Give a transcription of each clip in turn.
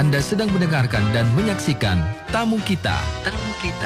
Anda sedang mendengarkan dan menyaksikan Tamu Kita. Tamu Kita.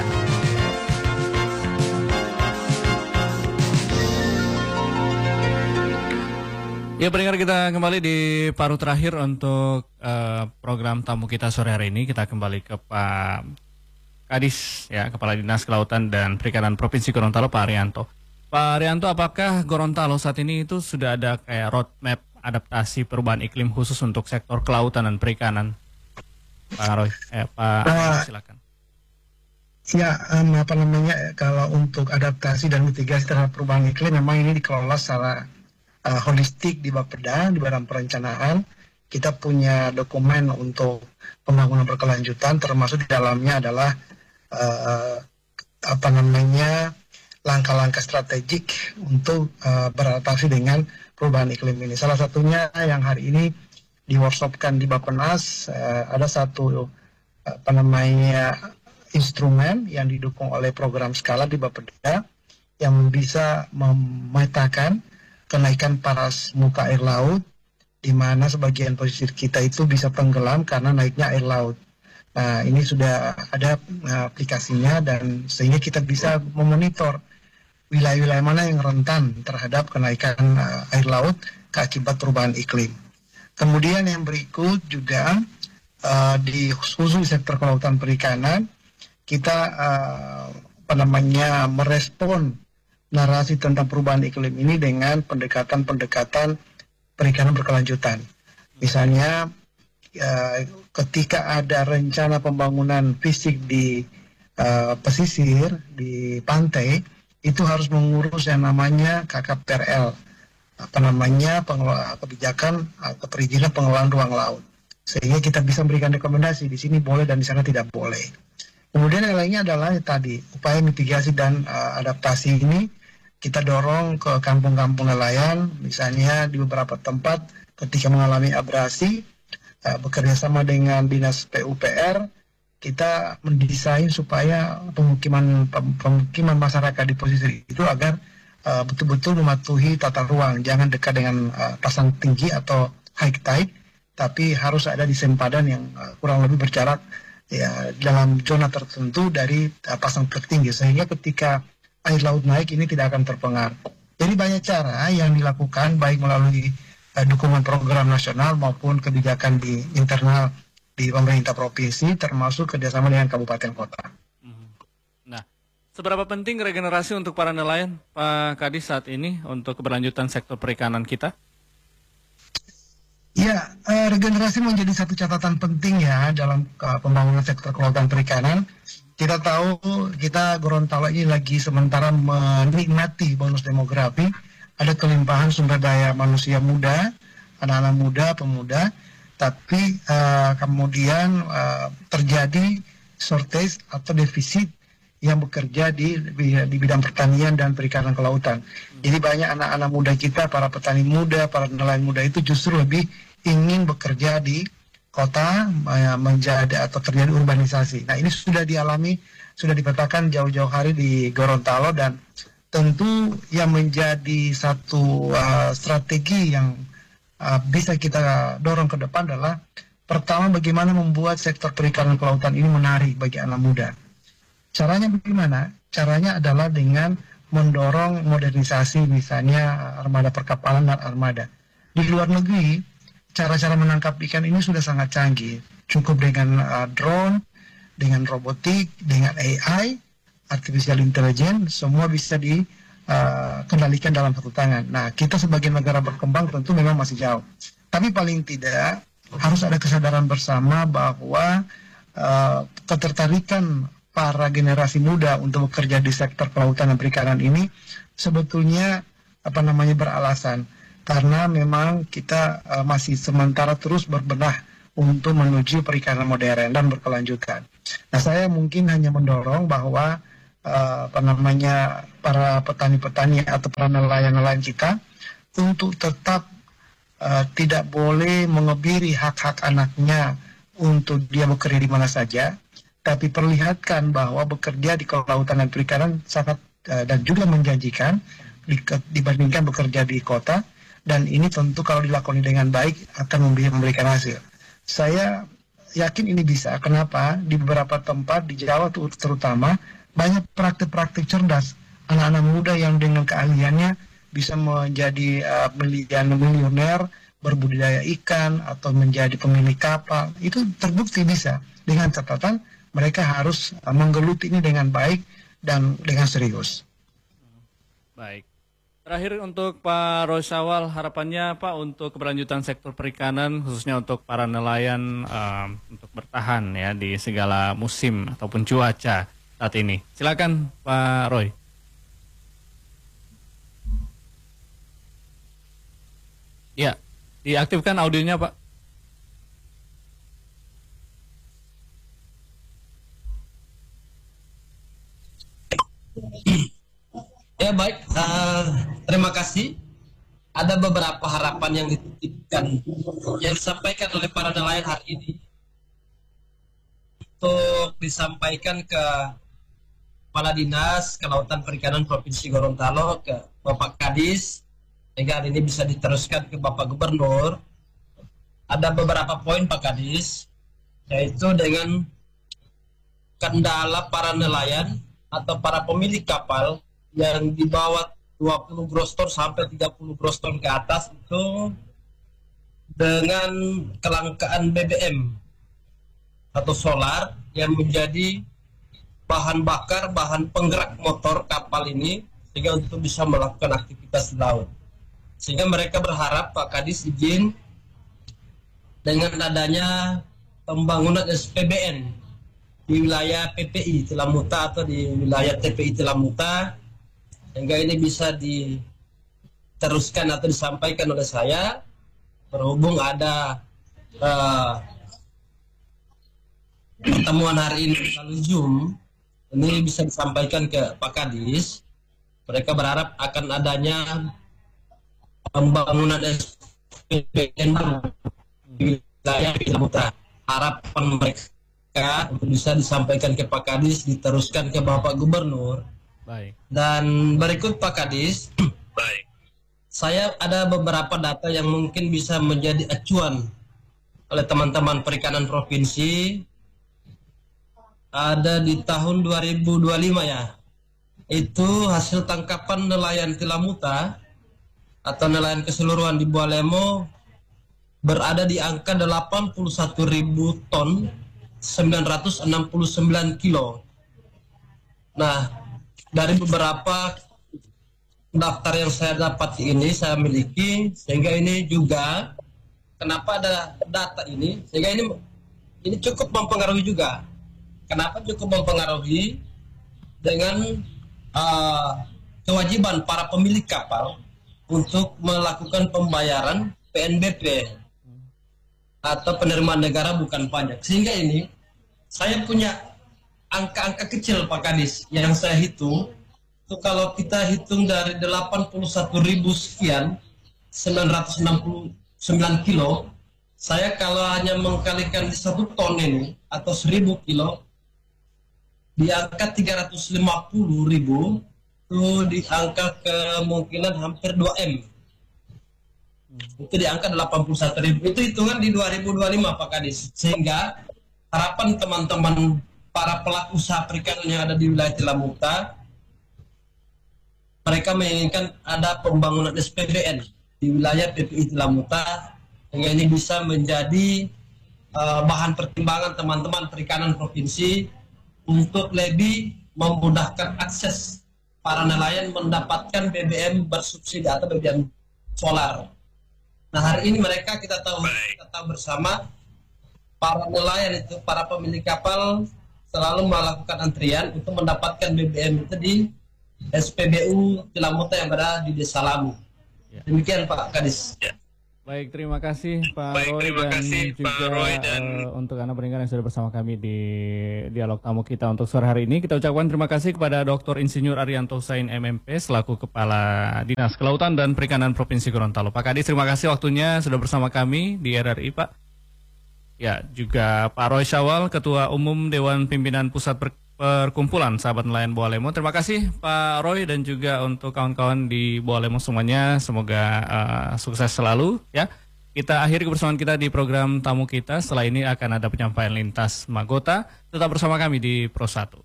Ya, pendengar, kita kembali di paruh terakhir untuk program Tamu Kita sore hari ini. Kita kembali ke Pak Kadis, ya, Kepala Dinas Kelautan dan Perikanan Provinsi Gorontalo, Pak Arianto. Pak Arianto, apakah Gorontalo saat ini itu sudah ada kayak roadmap adaptasi perubahan iklim khusus untuk sektor kelautan dan perikanan? Pak Roy, Pak silakan. Ya, kalau untuk adaptasi dan mitigasi terhadap perubahan iklim memang ini dikelola secara holistik di Bapeda, di Badan Perencanaan. Kita punya dokumen untuk pembangunan berkelanjutan, termasuk di dalamnya adalah langkah-langkah strategik untuk beradaptasi dengan perubahan iklim ini. Salah satunya yang hari ini di workshopkan di Bappenas, ada satu instrumen yang didukung oleh program skala di Bapeda yang bisa memetakan kenaikan paras muka air laut, di mana sebagian pesisir kita itu bisa tenggelam karena naiknya air laut. Nah, ini sudah ada aplikasinya, dan sehingga kita bisa memonitor wilayah-wilayah mana yang rentan terhadap kenaikan air laut akibat perubahan iklim. Kemudian yang berikut juga di khusus sektor kelautan perikanan, kita merespon narasi tentang perubahan iklim ini dengan pendekatan-pendekatan perikanan berkelanjutan. Misalnya ketika ada rencana pembangunan fisik di pesisir, di pantai, itu harus mengurus yang namanya KKPRL, kebijakan atau perizinan pengelolaan ruang laut, sehingga kita bisa memberikan rekomendasi di sini boleh dan di sana tidak boleh. Kemudian yang lainnya adalah tadi upaya mitigasi dan adaptasi ini kita dorong ke kampung-kampung nelayan, misalnya di beberapa tempat ketika mengalami abrasi, bekerja sama dengan Dinas PUPR, kita mendesain supaya pemukiman masyarakat di pesisir itu agar betul-betul mematuhi tata ruang, jangan dekat dengan pasang tinggi atau high tide, tapi harus ada di sempadan yang kurang lebih berjarak ya dalam zona tertentu dari pasang tertinggi, sehingga ketika air laut naik ini tidak akan terpengaruh. Jadi banyak cara yang dilakukan baik melalui dukungan program nasional maupun kebijakan di internal di pemerintah provinsi, termasuk kerjasama dengan kabupaten kota. Nah, seberapa penting regenerasi untuk para nelayan, Pak Kadis, saat ini untuk keberlanjutan sektor perikanan kita? Ya, regenerasi menjadi satu catatan penting ya dalam pembangunan sektor kelautan perikanan. Kita tahu Gorontalo ini lagi sementara menikmati bonus demografi, ada kelimpahan sumber daya manusia muda, anak-anak muda, pemuda, tapi kemudian terjadi shortage atau defisit yang bekerja di bidang pertanian dan perikanan kelautan. Jadi banyak anak-anak muda kita, para petani muda, para nelayan muda itu justru lebih ingin bekerja di kota, menjadi atau terjadi urbanisasi. Nah, ini sudah dialami, sudah dipetakan jauh-jauh hari di Gorontalo, dan tentu yang menjadi satu strategi yang bisa kita dorong ke depan adalah pertama, bagaimana membuat sektor perikanan kelautan ini menarik bagi anak muda. Caranya bagaimana? Caranya adalah dengan mendorong modernisasi, misalnya armada perkapalan dan armada. Di luar negeri, cara-cara menangkap ikan ini sudah sangat canggih. Cukup dengan drone, dengan robotik, dengan AI, artificial intelligence, semua bisa dikendalikan dalam satu tangan. Nah, kita sebagai negara berkembang tentu memang masih jauh. Tapi paling tidak harus ada kesadaran bersama bahwa ketertarikan para generasi muda untuk bekerja di sektor kelautan dan perikanan ini sebetulnya beralasan. Karena memang kita masih sementara terus berbenah untuk menuju perikanan modern dan berkelanjutan. Nah, saya mungkin hanya mendorong bahwa para petani-petani atau para nelayan-nelayan kita untuk tetap tidak boleh mengebiri hak-hak anaknya untuk dia bekerja di mana saja, tapi perlihatkan bahwa bekerja di kelautan dan perikanan sangat dan juga menjanjikan dibandingkan bekerja di kota. Dan ini tentu kalau dilakoni dengan baik akan memberikan hasil. Saya yakin ini bisa. Kenapa? Di beberapa tempat di Jawa terutama banyak praktik-praktik cerdas. Anak-anak muda yang dengan keahliannya bisa menjadi milioner, berbudidaya ikan, atau menjadi pemilik kapal. Itu terbukti bisa. Dengan catatan mereka harus menggeluti ini dengan baik dan dengan serius. Baik. Terakhir untuk Pak Rosyawal, harapannya Pak untuk keberlanjutan sektor perikanan khususnya untuk para nelayan untuk bertahan ya di segala musim ataupun cuaca saat ini. Silakan Pak Roy. Ya, diaktifkan audionya Pak. Ya baik, terima kasih. Ada beberapa harapan yang dititipkan, yang disampaikan oleh para nelayan hari ini untuk disampaikan ke Kepala Dinas Kelautan Perikanan Provinsi Gorontalo, ke Bapak Kadis, sehingga hari ini bisa diteruskan ke Bapak Gubernur. Ada beberapa poin Pak Kadis, yaitu dengan kendala para nelayan atau para pemilik kapal yang di bawah 20 gross ton sampai 30 gross ton ke atas itu dengan kelangkaan BBM atau solar yang menjadi bahan bakar, bahan penggerak motor kapal ini sehingga untuk bisa melakukan aktivitas di laut. Sehingga mereka berharap Pak Kadis izin dengan adanya pembangunan SPBN di wilayah PPI Telamuta atau di wilayah TPI Telamuta, sehingga ini bisa diteruskan atau disampaikan oleh saya, berhubung ada pertemuan hari ini melalui Zoom, ini bisa disampaikan ke Pak Kadis. Mereka berharap akan adanya pembangunan SPBN di wilayah Telamuta. Harapan mereka untuk bisa disampaikan ke Pak Kadis, diteruskan ke Bapak Gubernur. Baik. Dan berikut Pak Kadis, baik. Saya ada beberapa data yang mungkin bisa menjadi acuan oleh teman-teman perikanan provinsi. Ada di tahun 2025 ya, itu hasil tangkapan nelayan Telamuta atau nelayan keseluruhan di Bualemo berada di angka 81.000 ton 969 kilo. Nah, dari beberapa daftar yang saya dapat ini, saya miliki, sehingga ini juga kenapa ada data ini, sehingga ini cukup mempengaruhi juga. Kenapa cukup mempengaruhi? Dengan kewajiban para pemilik kapal untuk melakukan pembayaran PNBP atau penerimaan negara bukan pajak. Sehingga ini saya punya angka-angka kecil Pak Kadis yang saya hitung. Itu kalau kita hitung dari 81.000 sekian 969 kilo, saya kalau hanya mengkalikan di 1 ton ini atau 1.000 kilo di angka 350.000, itu di angka kemungkinan hampir 2M. Itu di angka 81.000. Itu hitungan di 2025 Pak Kadis. Sehingga harapan teman-teman para pelaku usaha perikanan yang ada di wilayah Telamuta, mereka menginginkan ada pembangunan SPBN di wilayah PPI Telamuta, sehingga ini bisa menjadi bahan pertimbangan teman-teman perikanan provinsi untuk lebih memudahkan akses para nelayan mendapatkan BBM bersubsidi atau BBM solar. Nah, hari ini mereka kita tahu bersama para nelayan itu, para pemilik kapal selalu melakukan antrian untuk mendapatkan BBM itu di SPBU Telamuta yang berada di Desa Lamu. Demikian Pak Kadis. Baik, terima kasih Pak Roy dan untuk Anda pendengar yang sudah bersama kami di dialog tamu kita untuk sore hari ini. Kita ucapkan terima kasih kepada Dr. Insinyur Arianto Husain MMP selaku Kepala Dinas Kelautan dan Perikanan Provinsi Gorontalo. Pak Kadis, terima kasih waktunya sudah bersama kami di RRI Pak. Ya, juga Pak Roy Syawal, Ketua Umum Dewan Pimpinan Pusat Perkumpulan Sahabat Nelayan Bualemo. Terima kasih Pak Roy dan juga untuk kawan-kawan di Bualemo semuanya. Semoga sukses selalu ya. Kita akhiri kebersamaan kita di program tamu kita. Setelah ini akan ada penyampaian lintas Magota. Tetap bersama kami di Pro 1.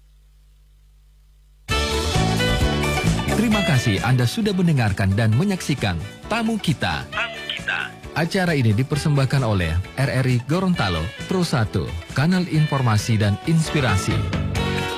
Terima kasih Anda sudah mendengarkan dan menyaksikan Tamu Kita. Acara ini dipersembahkan oleh RRI Gorontalo, Pro 1, Kanal Informasi dan Inspirasi.